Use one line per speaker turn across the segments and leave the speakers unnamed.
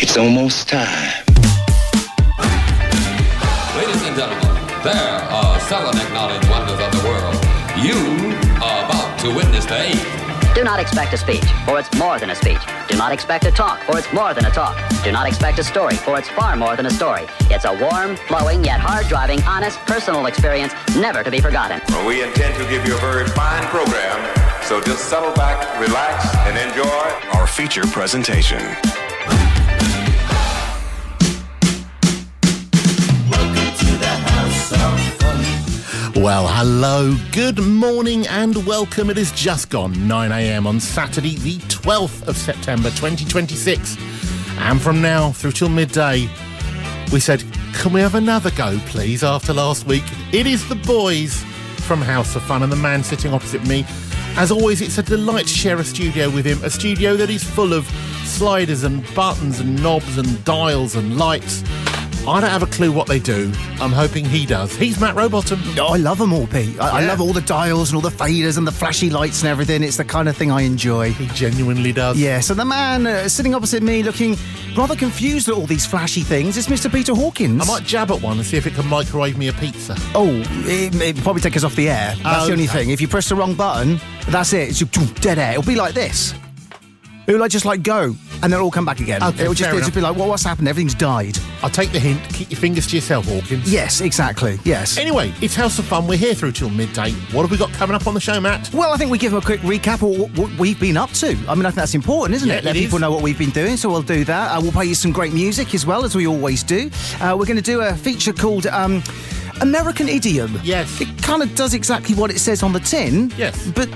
It's almost time.
Ladies and gentlemen, there are 7 acknowledged wonders of the world. You are about to witness the 8th.
Do not expect a speech, for it's more than a speech. Do not expect a talk, for it's more than a talk. Do not expect a story, for it's far more than a story. It's a warm, flowing, yet hard-driving, honest, personal experience never to be forgotten.
Well, we intend to give you a very fine program, so just settle back, relax, and enjoy
our feature presentation.
Well, hello, good morning and welcome. It is just gone 9 a.m. on Saturday, the 12th of September 2026. And from now through till midday, we said, can we have another go, please, after last week? It is the boys from House of Fun and the man sitting opposite me. As always, it's a delight to share a studio with him, a studio that is full of sliders and buttons and knobs and dials and lights. I don't have a clue what they do. I'm hoping he does. He's Matt Rowbottom.
Oh, I love them all, Pete. I love all the dials and all the faders and the flashy lights and everything. It's the kind of thing I enjoy.
He genuinely does.
Yeah, so the man sitting opposite me looking rather confused at all these flashy things is Mr. Peter Hawkins.
I might jab at one and see if it can microwave me a pizza.
Oh, it'll probably take us off the air. That's the only thing. If you press the wrong button, that's it. It's dead air. It'll be like this. It'll just go, and then it'll all come back again.
Okay,
it'll just be like, what's happened? Everything's died.
I'll take the hint. Keep your fingers to yourself, Hawkins.
Yes, exactly. Yes.
Anyway, it's House of Fun. We're here through till midday. What have we got coming up on the show, Matt?
Well, I think we give a quick recap of what we've been up to. I mean, I think that's important, isn't it? Let people know what we've been doing, so we'll do that. We'll play you some great music as well, as we always do. We're going to do a feature called American Idiom.
Yes.
It kind of does exactly what it says on the tin.
Yes.
But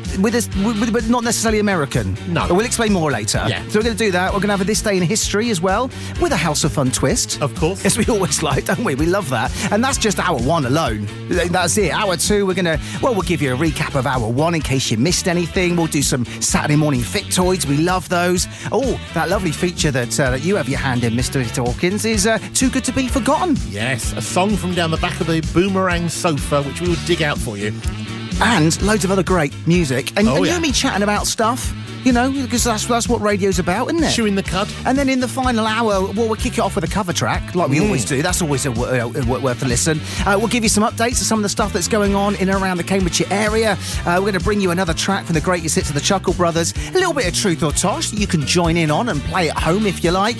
but not necessarily American.
No.
We'll explain more later.
Yeah.
So we're going to do that. We're going to have a This Day in History as well, with a House of Fun twist.
Of course.
Yes, we always like, don't we? We love that. And that's just hour 1 alone. That's it. Hour 2, we'll give you a recap of hour 1 in case you missed anything. We'll do some Saturday morning factoids. We love those. Oh, that lovely feature that you have your hand in, Mr. Hawkins, is Too Good to Be Forgotten.
Yes, a song from down the back of the Boomerang sofa, which we will dig out for you.
And loads of other great music. And you and me chatting about stuff, because that's what radio's about, isn't it?
Chewing the cud.
And then in the final hour, we'll kick it off with a cover track, like we always do. That's always worth a listen. We'll give you some updates of some of the stuff that's going on in and around the Cambridgeshire area. We're going to bring you another track from the greatest hits of the Chuckle Brothers. A little bit of Truth or Tosh that you can join in on and play at home if you like.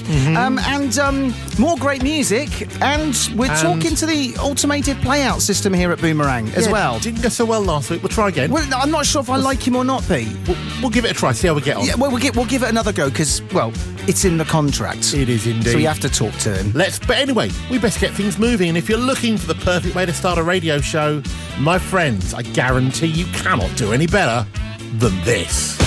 And more great music. And we're talking to the automated playout system here at Boomerang as well.
Didn't go so well last week. We'll try again.
Well, I'm not sure if I like him or not, Pete.
We'll give it a try, see how we get on.
Yeah, well, we'll give it another go because, it's in the contract.
It is indeed.
So we have to talk to him.
But anyway, we best get things moving. And if you're looking for the perfect way to start a radio show, my friends, I guarantee you cannot do any better than this.